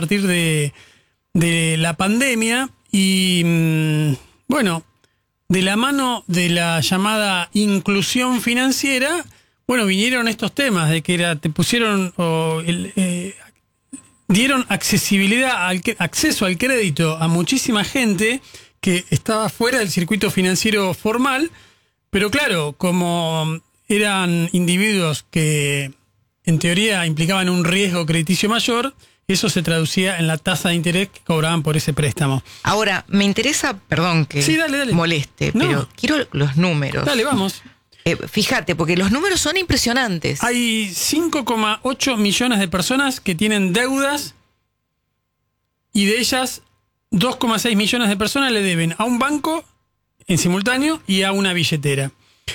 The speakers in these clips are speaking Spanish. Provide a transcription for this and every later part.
partir de la pandemia y, bueno, de la mano de la llamada inclusión financiera, bueno, vinieron estos temas de que dieron accesibilidad, acceso al crédito a muchísima gente que estaba fuera del circuito financiero formal, pero claro, como eran individuos que en teoría implicaban un riesgo crediticio mayor, eso se traducía en la tasa de interés que cobraban por ese préstamo. Ahora, me interesa, perdón que sí, dale. moleste, No. pero quiero los números. Dale, vamos. Fíjate, porque los números son impresionantes. Hay 5,8 millones de personas que tienen deudas y de ellas 2,6 millones de personas le deben a un banco en simultáneo y a una billetera.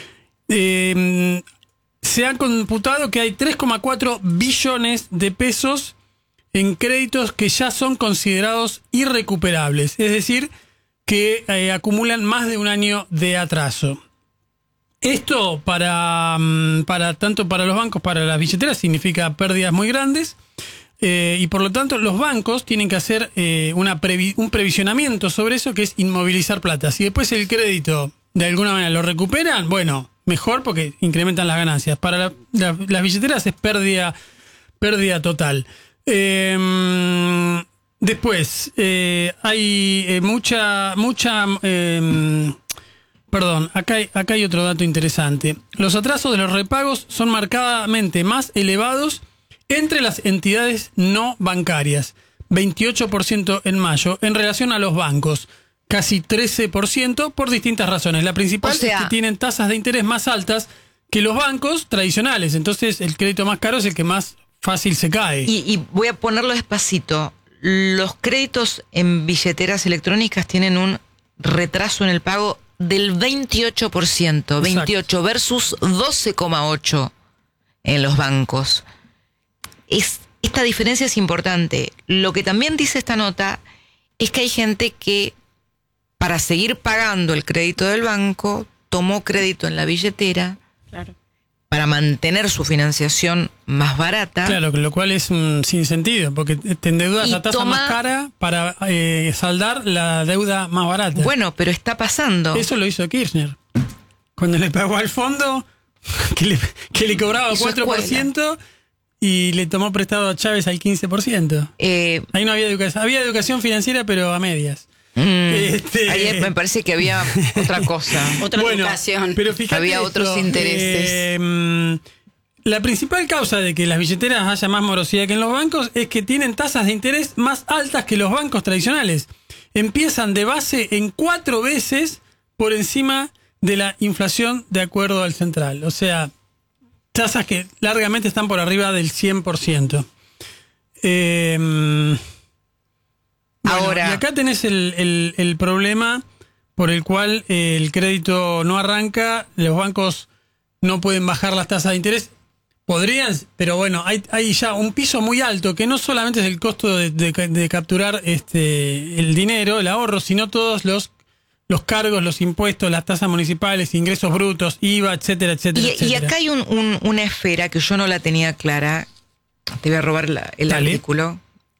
Se ha computado que hay 3,4 billones de pesos en créditos que ya son considerados irrecuperables, es decir, que acumulan más de un año de atraso. Esto tanto para los bancos, para las billeteras, significa pérdidas muy grandes y por lo tanto los bancos tienen que hacer un previsionamiento sobre eso, que es inmovilizar plata. Si después el crédito de alguna manera lo recuperan, bueno, mejor porque incrementan las ganancias. Para las billeteras es pérdida total. Después hay perdón, acá hay otro dato interesante. Los atrasos de los repagos son marcadamente más elevados entre las entidades no bancarias, 28% en mayo, en relación a los bancos, casi 13% por distintas razones. La principal es que tienen tasas de interés más altas que los bancos tradicionales, entonces el crédito más caro es el que más fácil se cae. Y voy a ponerlo despacito. Los créditos en billeteras electrónicas tienen un retraso en el pago del 28%, 28 versus 12,8 en los bancos. Esta diferencia es importante. Lo que también dice esta nota es que hay gente que, para seguir pagando el crédito del banco, tomó crédito en la billetera. Claro. Para mantener su financiación más barata. Claro, lo cual es sin sentido, porque te endeudas a tasa más cara para saldar la deuda más barata. Bueno, pero está pasando. Eso lo hizo Kirchner. Cuando le pagó al fondo, que le cobraba 4% y le tomó prestado a Chávez al 15%. Ahí no había educación. Había educación financiera, pero a medias. Ahí me parece que había otra cosa. Otra educación. Pero fíjate, había otros intereses. La principal causa de que las billeteras haya más morosidad que en los bancos es que tienen tasas de interés más altas que los bancos tradicionales. Empiezan de base en 4 veces por encima de la inflación de acuerdo al central. O sea, tasas que largamente están por arriba del 100%. Ahora, y acá tenés el problema por el cual el crédito no arranca, los bancos no pueden bajar las tasas de interés. Podrían, pero bueno, hay ya un piso muy alto que no solamente es el costo de capturar el dinero, el ahorro, sino todos los cargos, los impuestos, las tasas municipales, ingresos brutos, IVA, etcétera, etcétera. Y acá hay una esfera que yo no la tenía clara. Te voy a robar el artículo.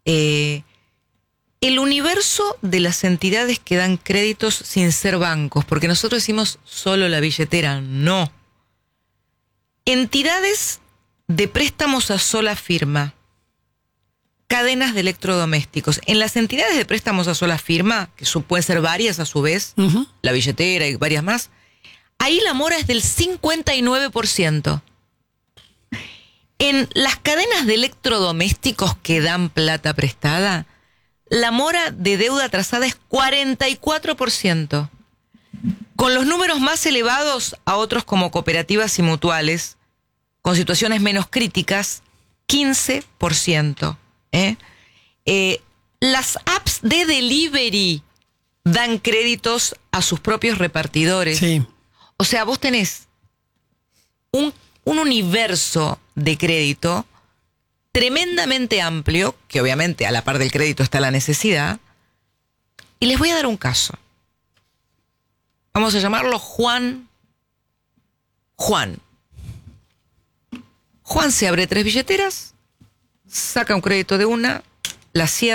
El universo de las entidades que dan créditos sin ser bancos, porque nosotros decimos solo la billetera, no. Entidades de préstamos a sola firma, cadenas de electrodomésticos. En las entidades de préstamos a sola firma, que pueden ser varias a su vez, la billetera y varias más, ahí la mora es del 59%. En las cadenas de electrodomésticos que dan plata prestada, la mora de deuda atrasada es 44%. Con los números más elevados a otros como cooperativas y mutuales, con situaciones menos críticas, 15%. Las apps de delivery dan créditos a sus propios repartidores. Sí. O sea, vos tenés un universo de crédito tremendamente amplio, que obviamente a la par del crédito está la necesidad. Y les voy a dar un caso. Vamos a llamarlo Juan. Juan se abre 3 billeteras, saca un crédito de una, la cierra.